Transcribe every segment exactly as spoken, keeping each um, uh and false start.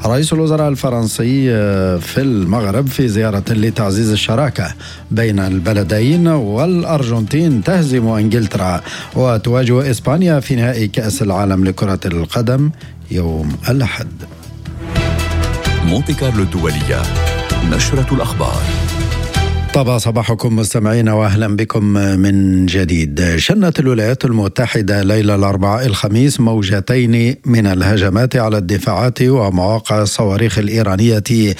رئيس الوزراء الفرنسي في المغرب في زيارة لتعزيز الشراكة بين البلدين، والأرجنتين تهزم إنجلترا وتواجه إسبانيا في نهائي كأس العالم لكرة القدم يوم الأحد. مونتي كارلو الدولية، نشرة الأخبار. طبعا صباحكم مستمعين واهلا بكم من جديد. شنت الولايات المتحدة ليلة الأربعاء الخميس موجتين من الهجمات على الدفاعات ومواقع الصواريخ الإيرانية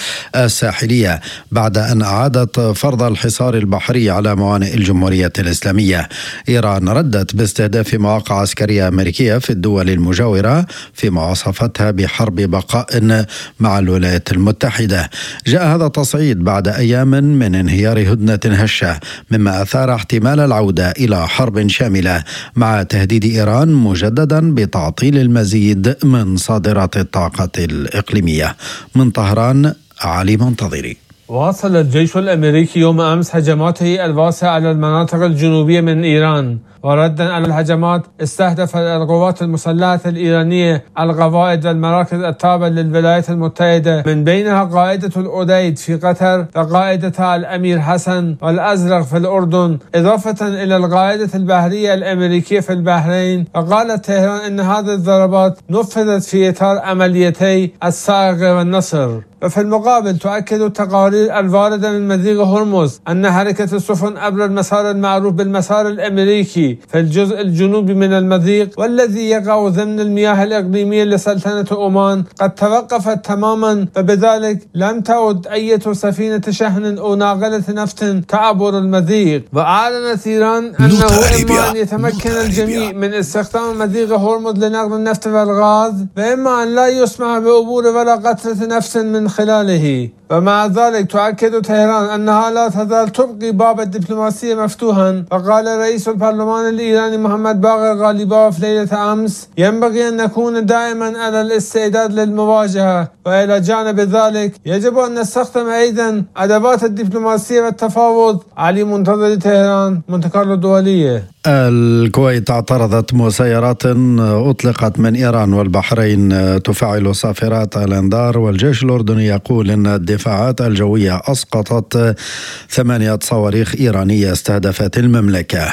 الساحلية بعد أن أعادت فرض الحصار البحري على موانئ الجمهورية الإسلامية. إيران ردت باستهداف مواقع عسكرية أمريكية في الدول المجاورة فيما وصفتها بحرب بقاء مع الولايات المتحدة. جاء هذا التصعيد بعد أيام من انهيار هدنة هشة، مما أثار احتمال العودة إلى حرب شاملة مع تهديد إيران مجددا بتعطيل المزيد من صادرات الطاقة الإقليمية. من طهران علي منتظري. واصل الجيش الأمريكي يوم أمس هجماته الواسعة على المناطق الجنوبية من إيران، وردا على الهجمات استهدف القوات المسلحة الإيرانية القواعد والمراكز التابعة للولايات المتحدة، من بينها قاعدة الأوديد في قطر وقاعدة الأمير حسن والأزرق في الأردن، إضافة إلى القاعدة البحرية الأمريكية في البحرين. وقالت طهران أن هذه الضربات نفذت في إطار عمليتي الصاعقة والنصر. وفي المقابل تؤكد التقارير الواردة من مضيق هرمز أن حركة السفن عبر المسار المعروف بالمسار الأمريكي في الجزء الجنوبي من المضيق والذي يقع ضمن المياه الإقليمية لسلطنة عمان قد توقفت تماما، وبذلك لم تعد أي سفينة شحن أو ناقلة نفط تعبر المضيق. وأعلنت إيران أنه إما أن يتمكن الجميع من استخدام مضيق هرمز لنقل النفط والغاز، وإما أن لا يسمح بعبور ولا قطرة نفط من خلاله. ومع ذلك تؤكد طهران أنها لا تزال تبقي باب الدبلوماسية مفتوحا. وقال رئيس البرلمان الإيراني محمد باقر غالباف ليلة أمس: ينبغي أن نكون دائما على الاستعداد للمواجهة، وإلى جانب ذلك يجب أن نستخدم أيضا أدوات الدبلوماسية والتفاوض. علي منتظري، طهران، مونتي كارلو الدولية. الكويت اعترضت مسيرات أطلقت من إيران والبحرين تفعل صافرات الإنذار، والجيش الأردني يقول أن الدفاعات الجوية أسقطت ثمانية صواريخ إيرانية استهدفت المملكة.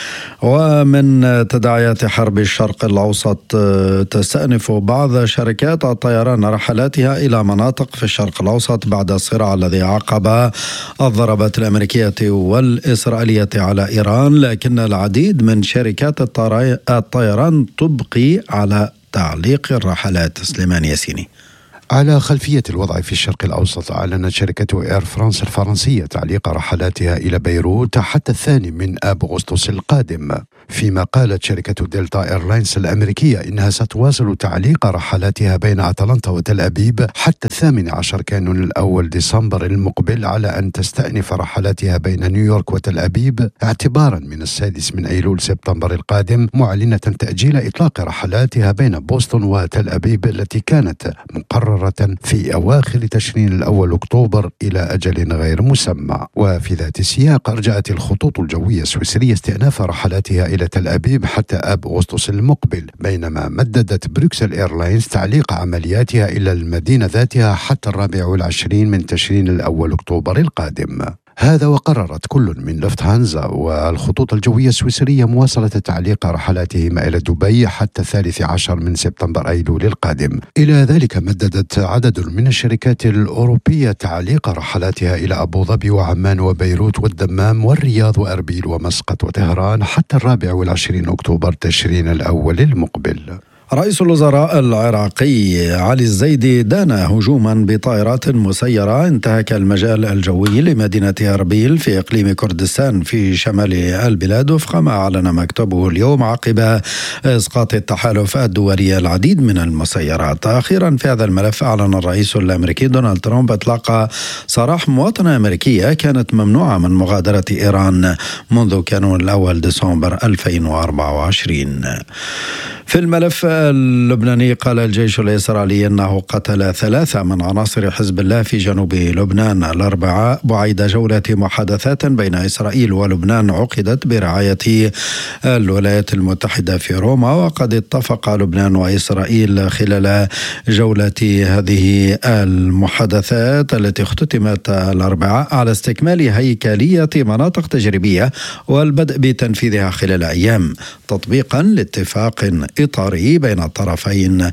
ومن تداعيات حرب الشرق الأوسط تستأنف بعض شركات الطيران رحلاتها إلى مناطق في الشرق الأوسط بعد الصراع الذي عقب الضربات الأمريكية والإسرائيلية على إيران، لكن العديد من شركات الطيران تبقي على تعليق الرحلات. سليمان ياسيني. على خلفية الوضع في الشرق الأوسط، أعلنت شركة إير فرانس الفرنسية تعليق رحلاتها إلى بيروت حتى الثاني من آب أغسطس القادم، فيما قالت شركة دلتا إيرلاينز الأمريكية إنها ستواصل تعليق رحلاتها بين أتلانتا وتل أبيب حتى الثامن عشر كانون الأول ديسمبر المقبل، على أن تستأنف رحلاتها بين نيويورك وتل أبيب اعتبارا من السادس من أيلول سبتمبر القادم، معلنة تأجيل إطلاق رحلاتها بين بوسطن وتل أبيب التي كانت مقررة في أواخر تشرين الأول أكتوبر إلى أجل غير مسمى. وفي ذات السياق أرجأت الخطوط الجوية السويسرية استئناف رحلاتها إلى تل أبيب حتى آب أغسطس المقبل، بينما مددت بروكسل إيرلاينز تعليق عملياتها إلى المدينة ذاتها حتى الرابع والعشرين من تشرين الأول أكتوبر القادم. هذا وقررت كل من لوفتهانزا والخطوط الجوية السويسرية مواصلة تعليق رحلاتهما إلى دبي حتى الثالث عشر من سبتمبر أيلول القادم. إلى ذلك مددت عدد من الشركات الأوروبية تعليق رحلاتها إلى أبو ظبي وعمان وبيروت والدمام والرياض وأربيل ومسقط وطهران حتى الرابع والعشرين أكتوبر تشرين الأول المقبل. رئيس الوزراء العراقي علي الزيدي دان هجوما بطائرات مسيرة انتهك المجال الجوي لمدينة أربيل في إقليم كردستان في شمال البلاد، وفق ما أعلن مكتبه اليوم عقب إسقاط التحالف الدولي العديد من المسيرات. أخيرا في هذا الملف أعلن الرئيس الأمريكي دونالد ترامب إطلاق سراح مواطنة أمريكية كانت ممنوعة من مغادرة إيران منذ كانون الأول ديسمبر ألفين وأربعة وعشرين. في الملف اللبناني قال الجيش الإسرائيلي أنه قتل ثلاثة من عناصر حزب الله في جنوب لبنان الأربعاء بعد جولة محادثات بين إسرائيل ولبنان عقدت برعاية الولايات المتحدة في روما. وقد اتفق لبنان وإسرائيل خلال جولة هذه المحادثات التي اختتمت الأربعاء على استكمال هيكلية مناطق تجريبية والبدء بتنفيذها خلال أيام تطبيقا لاتفاق إطاري بين الطرفين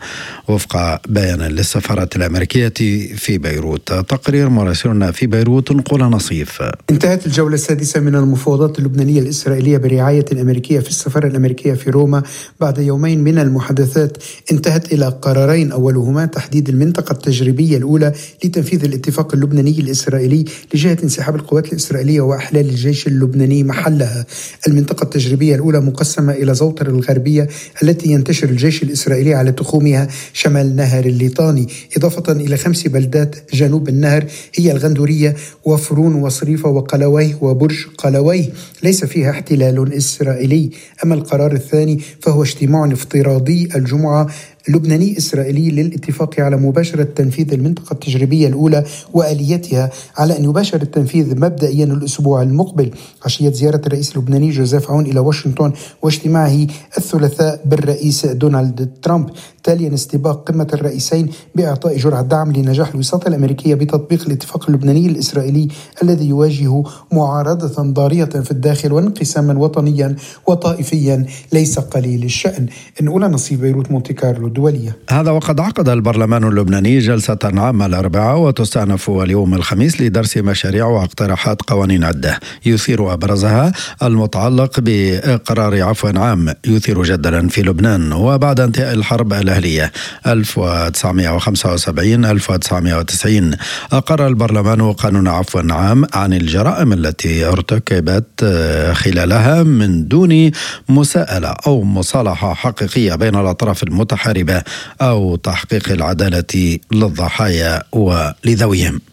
وفق بيان للسفارة الأمريكية في بيروت. تقرير مراسلنا في بيروت نقول نصيف. انتهت الجولة السادسة من المفاوضات اللبنانية الإسرائيلية برعاية الأمريكية في السفارة الأمريكية في روما بعد يومين من المحادثات انتهت إلى قرارين، أولهما تحديد المنطقة التجريبية الأولى لتنفيذ الاتفاق اللبناني الإسرائيلي لجهة انسحاب القوات الإسرائيلية وإحلال الجيش اللبناني محلها. المنطقة التجريبية الأولى مقسمة إلى زوطر الغربية التي ينتشر الجيش الإسرائيلي على تخومها شمال نهر الليطاني، إضافة إلى خمس بلدات جنوب النهر هي الغندورية وفرون وصريفة وقلويه وبرج قلويه ليس فيها احتلال إسرائيلي. أما القرار الثاني فهو اجتماع افتراضي الجمعة لبناني إسرائيلي للاتفاق على مباشرة تنفيذ المنطقة التجريبية الأولى وآليتها على أن يباشر التنفيذ مبدئيا الأسبوع المقبل عشية زيارة الرئيس اللبناني جوزيف عون إلى واشنطن واجتماعه الثلاثاء بالرئيس دونالد ترامب، تاليا استباق قمة الرئيسين بإعطاء جرعة دعم لنجاح الوساطة الأمريكية بتطبيق الاتفاق اللبناني الإسرائيلي الذي يواجه معارضة ضارية في الداخل وانقساما وطنيا وطائفيا ليس قليل الشأن. نقول نصيب بيروت مونتي كارلو الدولية. هذا وقد عقد البرلمان اللبناني جلسة عامة الأربعاء وتستأنف اليوم الخميس لدرس مشاريع واقتراحات قوانين عدة يثير أبرزها المتعلق بقرار عفو عام يثير جدلا في لبنان. وبعد انتهاء الحرب الأهلية ألف وتسعمائة وخمسة وسبعين ألف وتسعمائة وتسعين أقر البرلمان قانون عفو عام عن الجرائم التي ارتكبت خلالها من دون مساءلة أو مصالحة حقيقية بين الأطراف المتحاربة أو تحقيق العدالة للضحايا ولذويهم.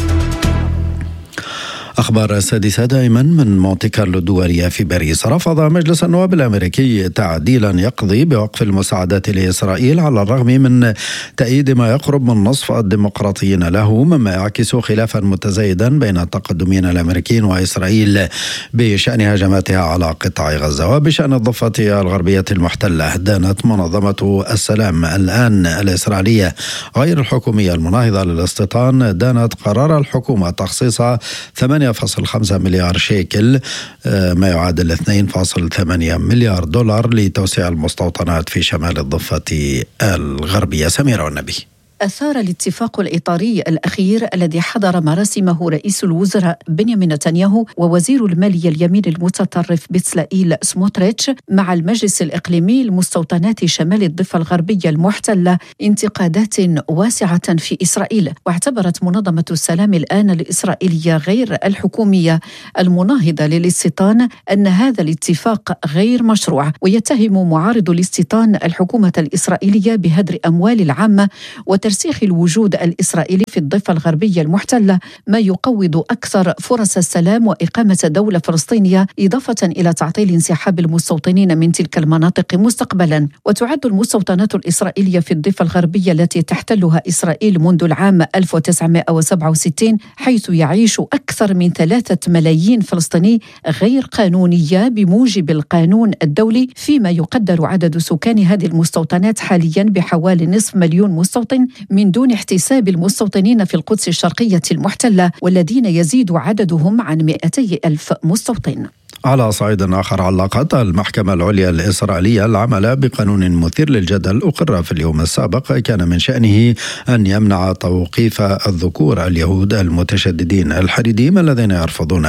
أخبار السادسة دائما من مونتي كارلو الدولية في باريس. رفض مجلس النواب الأمريكي تعديلا يقضي بوقف المساعدات لإسرائيل على الرغم من تأييد ما يقرب من نصف الديمقراطيين له، مما يعكس خلافا متزايدا بين التقدميين الأمريكيين وإسرائيل بشأن هجماتها على قطاع غزة. وبشأن الضفة الغربية المحتلة، دانت منظمة السلام الآن الإسرائيلية غير الحكومية المناهضة للاستيطان دانت قرار الحكومة تخصيص ثمانية فاصلة خمسة مليار شيكل ما يعادل اثنين فاصلة ثمانية مليار دولار لتوسيع المستوطنات في شمال الضفة الغربية. سميرة والنبي. أثار الاتفاق الإطاري الأخير الذي حضر مراسمه رئيس الوزراء بنيامين نتنياهو ووزير المالية اليمين المتطرف بتسلائيل سموتريتش مع المجلس الإقليمي لمستوطنات شمال الضفة الغربية المحتلة انتقادات واسعة في إسرائيل. واعتبرت منظمة السلام الآن الإسرائيلية غير الحكومية المناهضة للاستيطان أن هذا الاتفاق غير مشروع، ويتهم معارض الاستيطان الحكومة الإسرائيلية بهدر أموال العامة وترسيخ الوجود الإسرائيلي في الضفة الغربية المحتلة، ما يقوض أكثر فرص السلام وإقامة دولة فلسطينية، إضافة إلى تعطيل انسحاب المستوطنين من تلك المناطق مستقبلا. وتعد المستوطنات الإسرائيلية في الضفة الغربية التي تحتلها إسرائيل منذ العام ألف وتسعمائة وسبعة وستين، حيث يعيش أكثر من ثلاثة ملايين فلسطيني غير قانونية بموجب القانون الدولي، فيما يقدر عدد سكان هذه المستوطنات حاليا بحوالي نصف مليون مستوطن من دون احتساب المستوطنين في القدس الشرقية المحتلة والذين يزيد عددهم عن مئتي ألف مستوطن. على صعيد آخر، علقت المحكمة العليا الإسرائيلية العمل بقانون مثير للجدل أقر في اليوم السابق كان من شأنه أن يمنع توقيف الذكور اليهود المتشددين الحريديم الذين يرفضون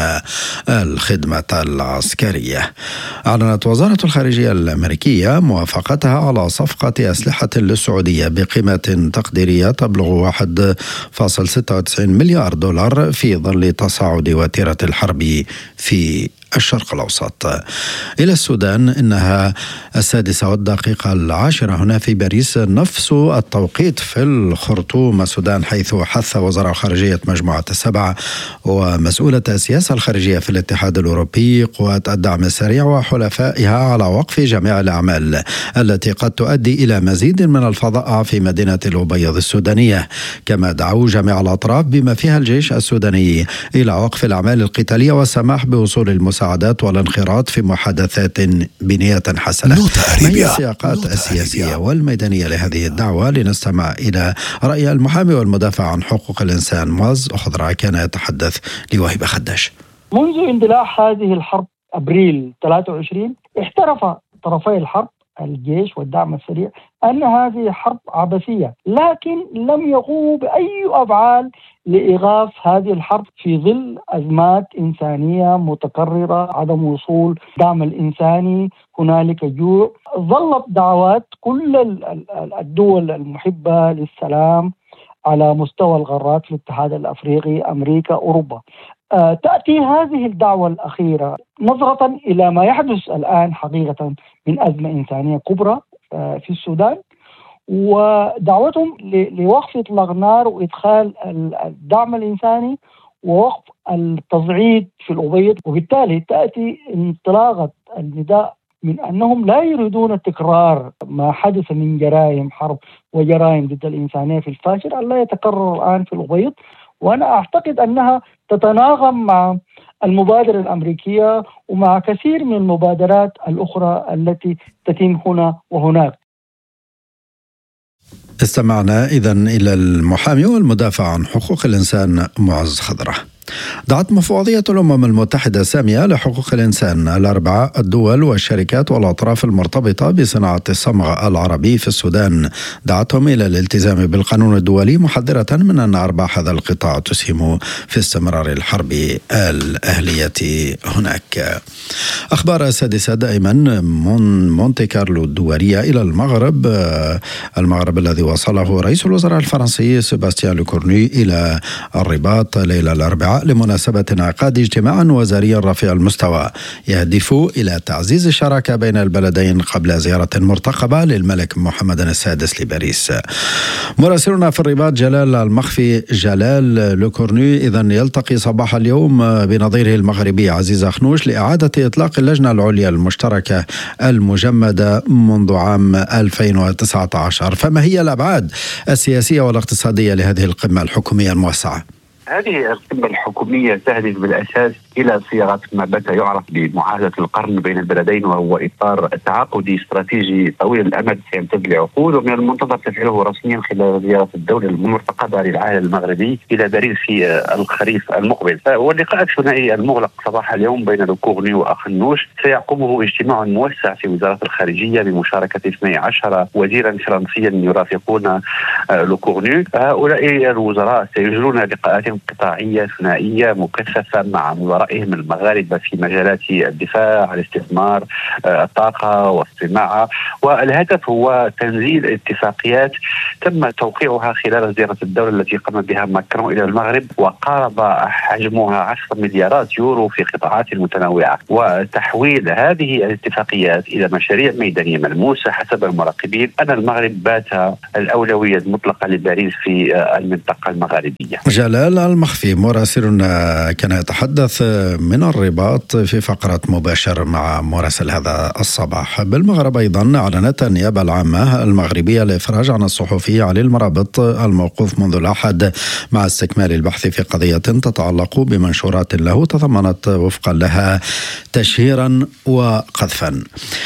الخدمة العسكرية. أعلنت وزارة الخارجية الأمريكية موافقتها على صفقة أسلحة للسعودية بقيمة تقديرية تبلغ واحد فاصلة ستة وتسعين مليار دولار في ظل تصاعد وتيرة الحرب في الشرق الأوسط. إلى السودان، إنها السادسة والدقيقة العاشرة هنا في باريس، نفس التوقيت في الخرطوم السودان، حيث حث وزراء خارجية مجموعة السبع ومسؤولة السياسة الخارجية في الاتحاد الأوروبي قوات الدعم السريع وحلفائها على وقف جميع الأعمال التي قد تؤدي إلى مزيد من الفظاعة في مدينة الأبيض السودانية. كما دعوا جميع الأطراف بما فيها الجيش السوداني إلى وقف الأعمال القتالية والسماح بوصول المساعدات والانخراط في محادثات بنية حسنة. ما هي السياقات السياسية والميدانية لهذه الدعوة؟ لنستمع إلى رأي المحامي والمدافع عن حقوق الإنسان معز خضرة، كان يتحدث لوهبة خداش. منذ اندلاع هذه الحرب أبريل ثلاثة وعشرين احترف طرفي الحرب الجيش والدعم السريع أن هذه حرب عبثية، لكن لم يقوموا بأي أفعال لإيقاف هذه الحرب في ظل أزمات إنسانية متكررة، عدم وصول دعم الإنساني، هنالك جوع. ظلت دعوات كل الدول المحبة للسلام على مستوى القارات، في الاتحاد الأفريقي، أمريكا، أوروبا. تأتي هذه الدعوة الأخيرة نظرة إلى ما يحدث الآن حقيقة من أزمة إنسانية كبرى في السودان، ودعوتهم لوقف إطلاق النار وإدخال الدعم الإنساني ووقف التصعيد في الأبيض. وبالتالي تأتي انطلاقة النداء من أنهم لا يريدون تكرار ما حدث من جرائم حرب وجرائم ضد الإنسانية في الفاشر أن لا يتكرر الآن في الأبيض. وأنا أعتقد أنها تتناغم مع المبادرة الأمريكية ومع كثير من المبادرات الأخرى التي تتم هنا وهناك. استمعنا إذن إلى المحامي والمدافع عن حقوق الإنسان معز خضرة. دعت مفوضية الأمم المتحدة السامية لحقوق الإنسان الأربعة الدول والشركات والأطراف المرتبطة بصناعة الصمغ العربي في السودان، دعتهم إلى الالتزام بالقانون الدولي، محذرة من أن أرباح هذا القطاع تسهم في استمرار الحرب الأهلية هناك. أخبار السادسة دائما من مونتي كارلو الدولية إلى المغرب، المغرب الذي وصله رئيس الوزراء الفرنسي سيباستيان لوكورنو إلى الرباط ليلة الأربعاء لمناسبة انعقاد اجتماع وزاري رفيع المستوى يهدف إلى تعزيز الشراكة بين البلدين قبل زيارة مرتقبة للملك محمد السادس لباريس. مراسلنا في الرباط جلال المخفي. جلال، لوكورنو إذن يلتقي صباح اليوم بنظيره المغربي عزيز أخنوش لإعادة إطلاق اللجنة العليا المشتركة المجمدة منذ عام ألفين وتسعة عشر، فما هي الأبعاد السياسية والاقتصادية لهذه القمة الحكومية الموسعة؟ هذه القمة الحكومية تهدف بالأساس إلى صياغة ما بات يعرف بمعاهدة القرن بين البلدين، وهو إطار تعاقدي استراتيجي طويل الأمد سيمتد لعقود، ومن المنتظر تفعيله رسميا خلال زيارة الدولة المرتقبة للعالم المغربي إلى باريس في الخريف المقبل. واللقاء الثنائي المغلق صباح اليوم بين لوكورنو وأخنوش سيعقبه اجتماع موسع في وزارة الخارجية بمشاركة اثني عشر وزيرا فرنسيا يرافقون لوكورنو. هؤلاء الوزراء سيجرون لقاءات قطاعية ثنائية مكثفة مع وزرائهم المغاربة في مجالات الدفاع، الاستثمار، الطاقة والصناعة، والهدف هو تنزيل اتفاقيات تم توقيعها خلال زيارة الدولة التي قام بها ماكرون إلى المغرب، وقارب حجمها عشرة مليارات يورو في قطاعات متنوعة، وتحويل هذه الاتفاقيات إلى مشاريع ميدانية ملموسة حسب المراقبين أن المغرب بات الأولوية المطلقة لباريس في المنطقة المغاربية. جلال المخفي مراسلنا كان يتحدث من الرباط في فقرة مباشر مع مراسل هذا الصباح. بالمغرب أيضا أعلنت النيابة العامة المغربية الإفراج عن الصحفي علي المرابط الموقوف منذ الأحد مع استكمال البحث في قضية تتعلق بمنشورات له تضمنت وفقا لها تشهيرا وقذفا.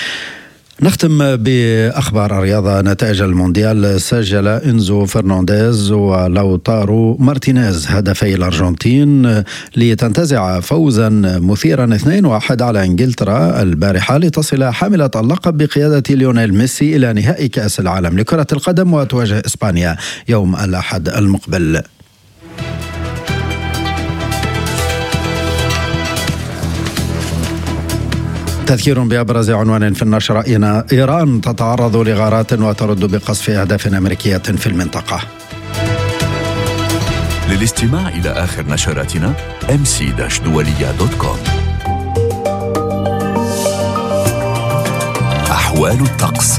نختم بأخبار الرياضة. نتائج المونديال: سجل إنزو فرنانديز ولوتارو مارتينيز هدفي الأرجنتين لتنتزع فوزا مثيرا اثنين واحد على إنجلترا البارحة لتصل حاملة اللقب بقيادة ليونيل ميسي إلى نهائي كأس العالم لكرة القدم، وتواجه إسبانيا يوم الأحد المقبل. تذكير بأبرز عنوان في النشرة: إيران تتعرض لغارات وترد بقصف أهداف أمريكية في المنطقة. للاستماع إلى آخر نشراتنا إم سي دولية دوت كوم. أحوال الطقس.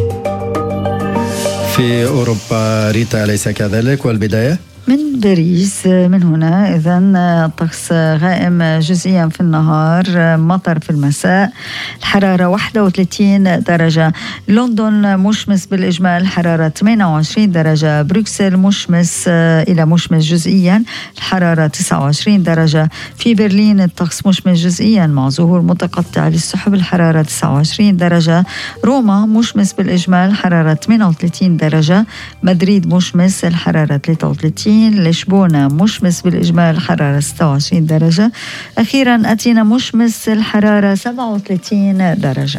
في أوروبا ريتا أليس كذلك؟ والبداية من باريس. من هنا إذن الطقس غائم جزئيا في النهار، مطر في المساء، الحرارة واحد وثلاثين درجة. لندن مشمس بالإجمال، الحرارة ثمانية وعشرين درجة. بروكسل مشمس إلى مشمس جزئيا، الحرارة تسعة وعشرين درجة. في برلين الطقس مشمس جزئيا مع ظهور متقطع للسحب، الحرارة تسعة وعشرين درجة. روما مشمس بالإجمال، الحرارة ثمانية وثلاثين درجة. مدريد مشمس، الحرارة ثلاثة وثلاثين. لشبونة مشمس بالإجمال، الحرارة ستة وعشرين درجة. أخيرا أتينا مشمس، الحرارة سبعة وثلاثين درجة.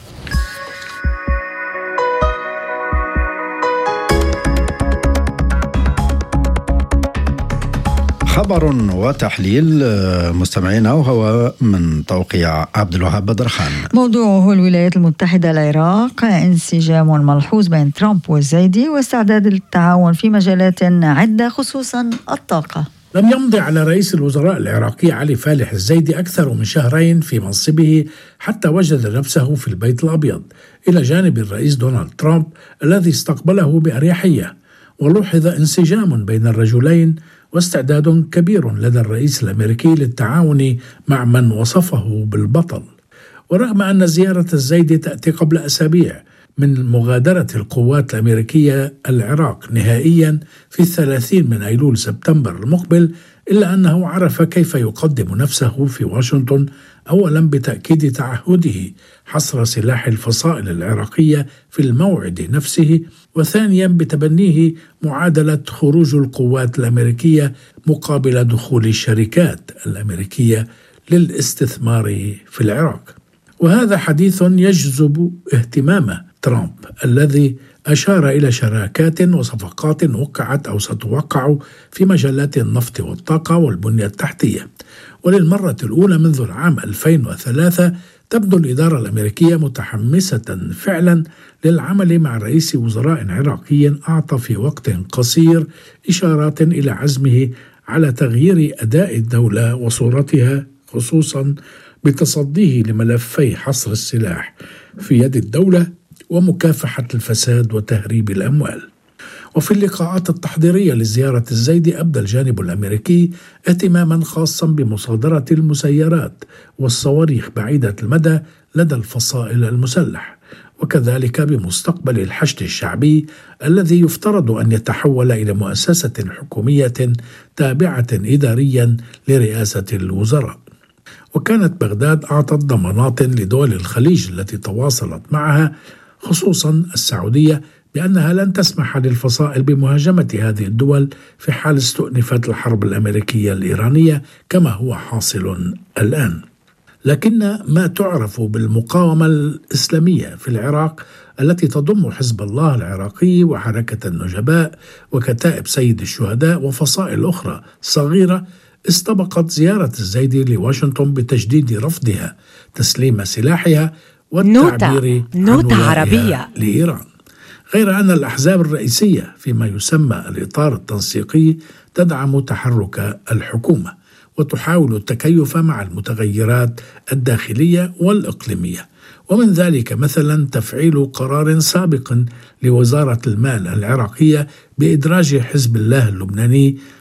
خبر وتحليل مستمعينا، وهو من توقيع عبد الوهاب بدرخان. موضوعه الولايات المتحدة العراق، انسجام ملحوظ بين ترامب والزيدي واستعداد للتعاون في مجالات عدة خصوصا الطاقة. لم يمضي على رئيس الوزراء العراقي علي فالح الزيدي أكثر من شهرين في منصبه حتى وجد نفسه في البيت الأبيض إلى جانب الرئيس دونالد ترامب الذي استقبله بأريحية، ولوحظ انسجام بين الرجلين واستعداد كبير لدى الرئيس الأمريكي للتعاون مع من وصفه بالبطل. ورغم أن زيارة الزيدي تأتي قبل أسابيع من مغادرة القوات الأمريكية العراق نهائيا في الثلاثين من أيلول سبتمبر المقبل، إلا أنه عرف كيف يقدم نفسه في واشنطن، أولا بتأكيد تعهده حصر سلاح الفصائل العراقية في الموعد نفسه، وثانيا بتبنيه معادلة خروج القوات الأمريكية مقابل دخول الشركات الأمريكية للاستثمار في العراق. وهذا حديث يجذب اهتمام ترامب الذي أشار إلى شراكات وصفقات وقعت أو ستوقع في مجالات النفط والطاقة والبنية التحتية. وللمرة الأولى منذ العام ألفين وثلاثة تبدو الإدارة الأمريكية متحمسة فعلا للعمل مع رئيس وزراء عراقي أعطى في وقت قصير إشارات إلى عزمه على تغيير أداء الدولة وصورتها، خصوصا بتصديه لملفي حصر السلاح في يد الدولة ومكافحة الفساد وتهريب الأموال. وفي اللقاءات التحضيرية لزيارة الزيدي أبدى الجانب الأمريكي اهتماما خاصا بمصادرة المسيرات والصواريخ بعيدة المدى لدى الفصائل المسلح، وكذلك بمستقبل الحشد الشعبي الذي يفترض أن يتحول إلى مؤسسة حكومية تابعة إداريا لرئاسة الوزراء. وكانت بغداد أعطت ضمانات لدول الخليج التي تواصلت معها، خصوصا السعودية، بأنها لن تسمح للفصائل بمهاجمة هذه الدول في حال استؤنفت الحرب الأمريكية الإيرانية كما هو حاصل الآن. لكن ما تعرف بالمقاومة الإسلامية في العراق التي تضم حزب الله العراقي وحركة النجباء وكتائب سيد الشهداء وفصائل أخرى صغيرة استبقت زيارة الزيدي لواشنطن بتجديد رفضها تسليم سلاحها والتعبير نوتة عن عربية لإيران. غير أن الأحزاب الرئيسية فيما يسمى الإطار التنسيقي تدعم تحرك الحكومة وتحاول التكيف مع المتغيرات الداخلية والإقليمية، ومن ذلك مثلا تفعيل قرار سابق لوزارة المال العراقية بإدراج حزب الله اللبناني